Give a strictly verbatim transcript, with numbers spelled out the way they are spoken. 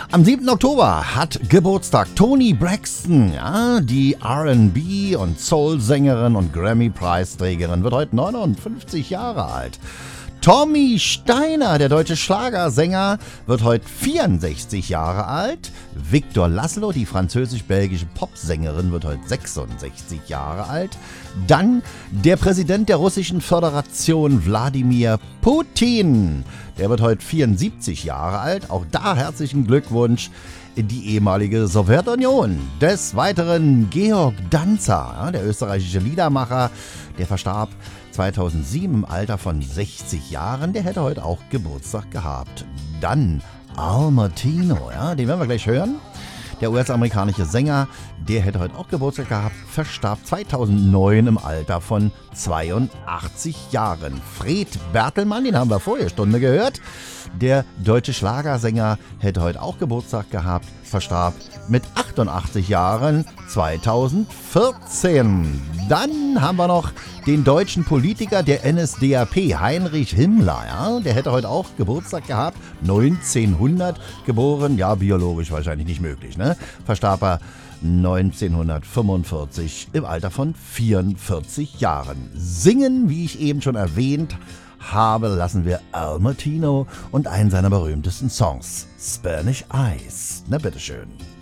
Am siebten Oktober hat Geburtstag Toni Braxton, ja, die R and B- und Soul-Sängerin und Grammy-Preisträgerin, wird heute neunundfünfzig Jahre alt. Tommy Steiner, der deutsche Schlagersänger, wird heute vierundsechzig Jahre alt. Victor Laszlo, die französisch-belgische Popsängerin, wird heute sechsundsechzig Jahre alt. Dann der Präsident der Russischen Föderation, Wladimir Putin. Der wird heute vierundsiebzig Jahre alt. Auch da herzlichen Glückwunsch in die ehemalige Sowjetunion. Des Weiteren Georg Danzer, ja, der österreichische Liedermacher, der verstarb zweitausendsieben im Alter von sechzig Jahren. Der hätte heute auch Geburtstag gehabt. Dann Al Martino, ja, den werden wir gleich hören. Der U S-amerikanische Sänger, der hätte heute auch Geburtstag gehabt, verstarb zweitausendneun im Alter von zweiundachtzig Jahren. Fred Bertelmann, den haben wir vorher Stunde gehört. Der deutsche Schlagersänger hätte heute auch Geburtstag gehabt, verstarb mit achtundachtzig Jahren zweitausendvierzehn. Dann haben wir noch den deutschen Politiker der N S D A P, Heinrich Himmler. Ja, der hätte heute auch Geburtstag gehabt, neunzehnhundert geboren. Ja, biologisch wahrscheinlich nicht möglich, ne? Verstarb er neunzehnhundertfünfundvierzig im Alter von vierundvierzig Jahren. Singen, wie ich eben schon erwähnt habe, lassen wir Al Martino und einen seiner berühmtesten Songs, Spanish Eyes. Na bitteschön.